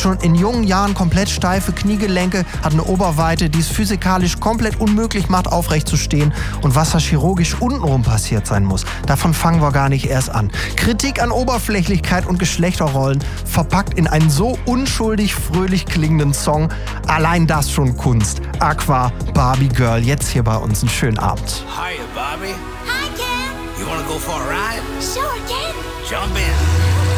schon in jungen Jahren komplett steife Kniegelenke, hat eine Oberweite, die es physikalisch komplett unmöglich macht, aufrecht zu stehen. Und was da chirurgisch untenrum passiert sein muss, davon fangen wir gar nicht erst an. Kritik an Oberflächlichkeit und Geschlechterrollen verpackt in einen so unschuldig fröhlich klingenden Song. Allein das schon Kunst. Aqua, Barbie Girl, jetzt hier bei uns. Einen schönen Abend. Hiya, Barbie. Hi, Ken. You wanna go for a ride? Sure, Ken. Jump in.